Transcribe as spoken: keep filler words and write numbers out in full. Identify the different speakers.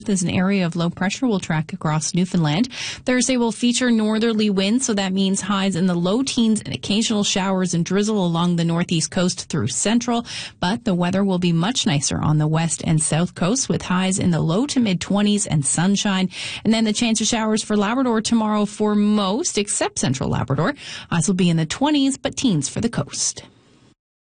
Speaker 1: as an area of low pressure will track across Newfoundland. Thursday will feature northerly winds, so that means highs in the low teens and occasional showers and drizzle along the northeast coast through central. But the weather will be much nicer on the west and south coast with highs in the low to mid twenties and sunshine. And then the chance of showers for Labrador tomorrow for most, except central Labrador. Highs will be in the twenties, but teens for the coast.